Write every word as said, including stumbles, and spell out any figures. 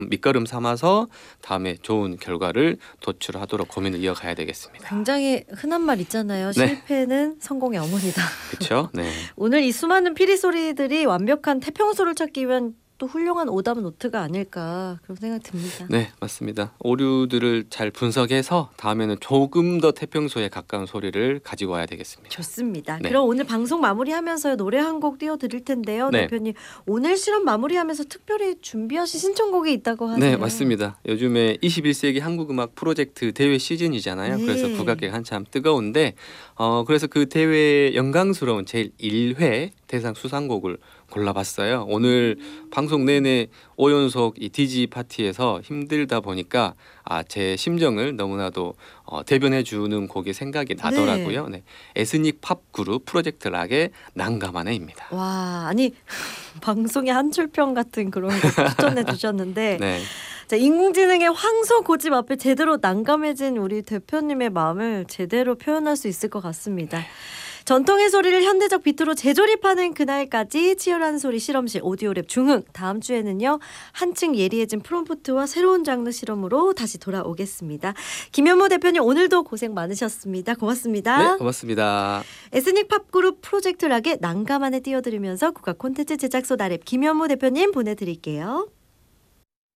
밑거름 삼아서 다음에 좋은 결과를 도출하도록 고민을 이어가야 되겠습니다. 굉장히 흔한 말 있잖아요. 네. 실패는 성공의 어머니다. 그렇죠? 네. 오늘 이 수많은 피리 소리들이 완벽한 태평소를 찾기 위한 또 훌륭한 오답 노트가 아닐까 그런 생각이 듭니다. 네, 맞습니다. 오류들을 잘 분석해서 다음에는 조금 더 태평소에 가까운 소리를 가지고 와야 되겠습니다. 좋습니다. 네. 그럼 오늘 방송 마무리하면서 노래 한 곡 띄워드릴 텐데요. 네. 대표님 오늘 실험 마무리하면서 특별히 준비하신 신청곡이 있다고 하세요. 네, 맞습니다. 요즘에 이십일 세기 한국음악 프로젝트 대회 시즌이잖아요. 네. 그래서 국악계가 한참 뜨거운데 어, 그래서 그 대회 영광스러운 제일 일 회 대상 수상곡을 골라봤어요. 오늘 방송 내내 오 연속 이 디지 파티에서 힘들다 보니까 아, 제 심정을 너무나도 어, 대변해주는 곡이 생각이 나더라고요. 네. 에스닉 팝 그룹 프로젝트 락의 난감하네입니다. 와, 아니 방송의 한 줄평 같은 그런 곡 추천해 주셨는데 네. 자, 인공지능의 황소 고집 앞에 제대로 난감해진 우리 대표님의 마음을 제대로 표현할 수 있을 것 같습니다. 전통의 소리를 현대적 비트로 재조립하는 그날까지 치열한 소리 실험실 오디오랩 중흥. 다음 주에는요 한층 예리해진 프롬프트와 새로운 장르 실험으로 다시 돌아오겠습니다. 김현무 대표님 오늘도 고생 많으셨습니다. 고맙습니다. 네, 고맙습니다. 에스닉 팝그룹 프로젝트 락의 난감한에 띄워드리면서 국악 콘텐츠 제작소 나랩 김현무 대표님 보내드릴게요.